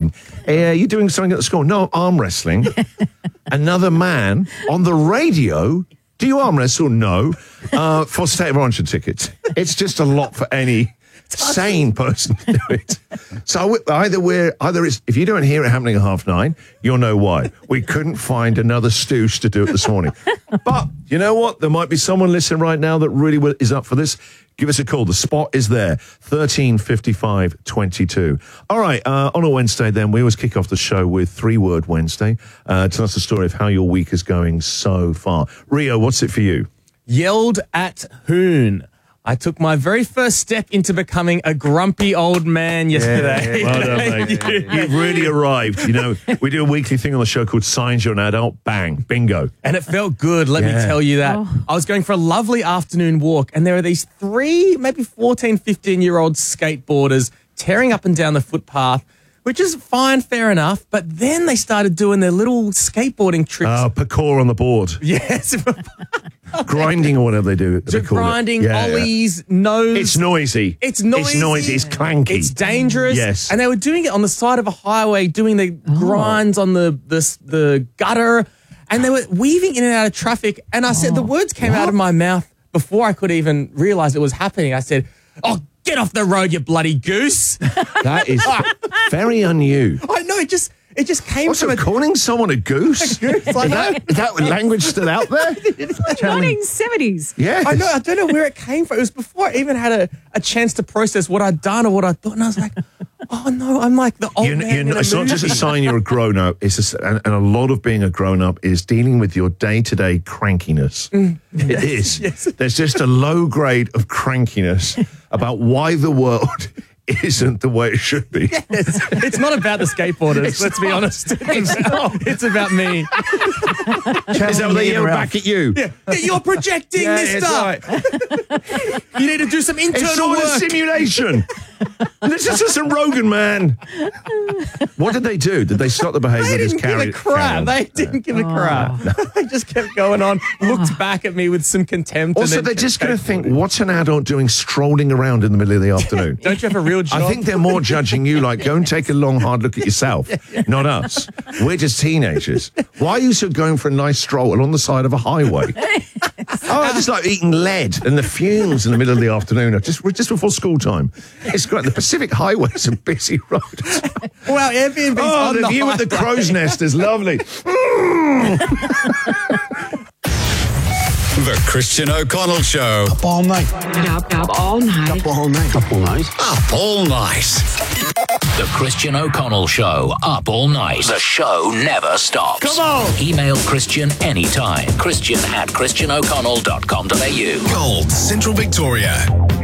doing? You doing something at the school? No, arm wrestling. Another man on the radio. Do you arm wrestle? No. For State of Origin tickets. It's just a lot for any sane person to do it. So either it's, if you don't hear it happening at 9:30, you'll know why. We couldn't find another stooge to do it this morning. But you know what? There might be someone listening right now that really is up for this. Give us a call. The spot is there. 1355 22. All right. On a Wednesday, then, we always kick off the show with 3-Word Wednesday. Tell us the story of how your week is going so far. Rio, what's it for you? Yelled at Hoon. I took my very first step into becoming a grumpy old man yesterday. Well done, mate. You've really arrived. You know, we do a weekly thing on the show called Signs You're an Adult. Bang. Bingo. And it felt good, let me tell you that. Oh. I was going for a lovely afternoon walk, and there are these 3, maybe 14, 15-year-old skateboarders tearing up and down the footpath, which is fine, fair enough. But then they started doing their little skateboarding tricks. Parkour on the board. Yes. Grinding or whatever they do. They call it. Grinding, ollies, nose. It's noisy. It's noisy. It's noisy. It's clanky. It's dangerous. Yes. And they were doing it on the side of a highway, doing the grinds on the gutter, and they were weaving in and out of traffic. And I said, the words came out of my mouth before I could even realize it was happening. I said, "Oh, get off the road, you bloody goose." That is very unusual. I know, it just came Also, from calling someone a goose? goose. Like, Is that language still out there? 1970s. Yes. I know. I don't know where it came from. It was before I even had a chance to process what I'd done or what I thought. And I was like, oh, no, I'm like the old man in a It's not just a movie. sign you're a grown-up. And a lot of being a grown-up is dealing with your day-to-day crankiness. It is. Yes. There's just a low grade of crankiness about why the world isn't the way it should be. Yes. It's not about the skateboarders, let's be honest. It's about me. Is that what they yell back at you? Yeah. You're projecting, mister. Right. You need to do some It's internal all a work. simulation. Listen to some Rogan, man. What did they do? Did they stop the behaviour? They Just didn't give carry a crap. They didn't give a crap. They just kept going on, looked back at me with some contempt. Also, and then they're kept just going to skateboarding. think, what's an adult doing strolling around in the middle of the afternoon? Don't you have a real job? I think they're more judging you like, go and take a long, hard look at yourself, not us. We're just teenagers. Why are you so going for a nice stroll along the side of a highway? I just like eating lead and the fumes in the middle of the afternoon, just before school time. It's great. The Pacific Highway is a busy road. Wow, Airbnb's Oh, on the view at the highway. crow's nest is lovely. The Christian O'Connell Show. Up all night. Up all night. Up all night. Up all night. Up all night. The Christian O'Connell Show, up all night. The show never stops. Come on. Email Christian anytime. Christian@christianoconnell.com.au. Gold, Central Victoria.